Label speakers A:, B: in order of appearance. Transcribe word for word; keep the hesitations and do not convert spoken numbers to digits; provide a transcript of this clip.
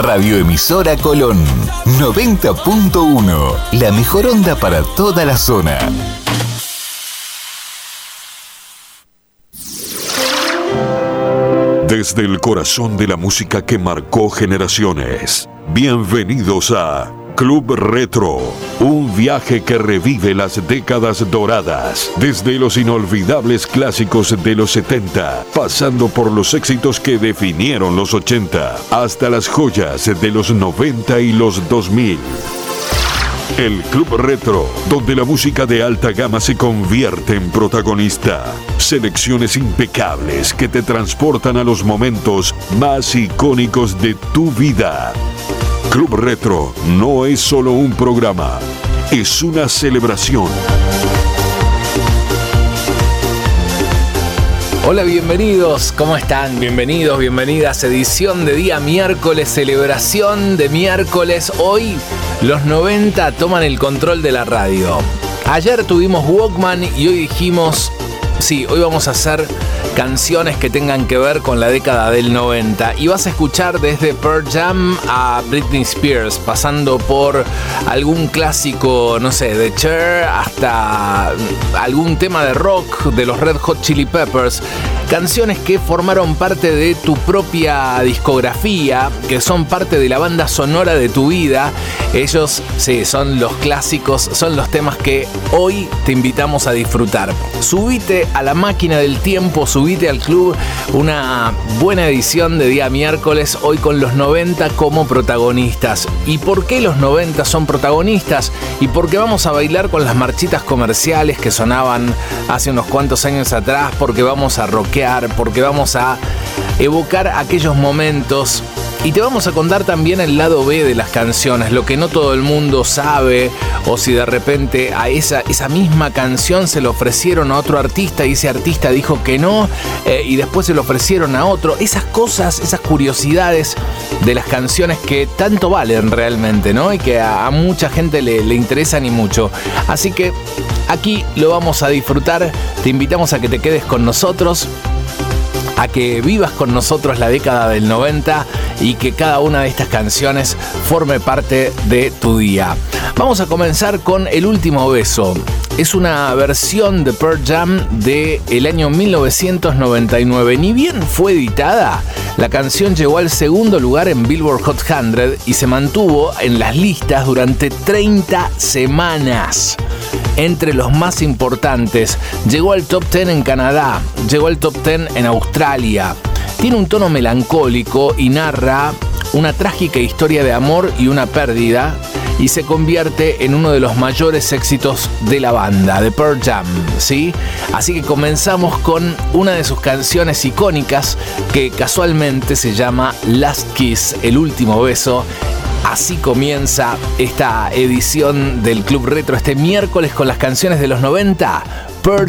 A: Radioemisora Colón, noventa punto uno. La mejor onda para toda la zona.
B: Desde el corazón de la música que marcó generaciones, bienvenidos a Club Retro, un viaje que revive las décadas doradas, desde los inolvidables clásicos de los setenta, pasando por los éxitos que definieron los ochenta, hasta las joyas de los noventa y los dos mil. El Club Retro, donde la música de alta gama se convierte en protagonista. Selecciones impecables que te transportan a los momentos más icónicos de tu vida. Club Retro no es solo un programa, es una celebración.
C: Hola, bienvenidos, ¿cómo están? Bienvenidos, bienvenidas, edición de día miércoles, celebración de miércoles. Hoy los noventa toman el control de la radio. Ayer tuvimos Walkman y hoy dijimos, sí, hoy vamos a hacer canciones que tengan que ver con la década del noventa. Y vas a escuchar desde Pearl Jam a Britney Spears, pasando por algún clásico, no sé, de Cher, hasta algún tema de rock de los Red Hot Chili Peppers. Canciones que formaron parte de tu propia discografía, que son parte de la banda sonora de tu vida. Ellos, sí, son los clásicos, son los temas que hoy te invitamos a disfrutar. Subite a la máquina del tiempo, subite al club. Una buena edición de día miércoles, hoy con los noventa como protagonistas. ¿Y por qué los noventa son protagonistas? Y porque vamos a bailar con las marchitas comerciales que sonaban hace unos cuantos años atrás, porque vamos a rockear, porque vamos a evocar aquellos momentos. Y te vamos a contar también el lado B de las canciones, lo que no todo el mundo sabe, o si de repente a esa, esa misma canción se le ofrecieron a otro artista y ese artista dijo que no, eh, y después se lo ofrecieron a otro. Esas cosas, esas curiosidades de las canciones que tanto valen realmente, ¿no? Y que a, a mucha gente le, le interesan y mucho. Así que aquí lo vamos a disfrutar. Te invitamos a que te quedes con nosotros, a que vivas con nosotros la década del noventa y que cada una de estas canciones forme parte de tu día. Vamos a comenzar con El Último Beso. Es una versión de Pearl Jam del año mil novecientos noventa y nueve. Ni bien fue editada, la canción llegó al segundo lugar en Billboard Hot cien y se mantuvo en las listas durante treinta semanas. Entre los más importantes, llegó al top diez en Canadá, llegó al top diez en Australia. Tiene un tono melancólico y narra una trágica historia de amor y una pérdida, y se convierte en uno de los mayores éxitos de la banda, de Pearl Jam, ¿sí? Así que comenzamos con una de sus canciones icónicas, que casualmente se llama Last Kiss, El Último Beso. Así comienza esta edición del Club Retro este miércoles con las canciones de los noventa. Pearl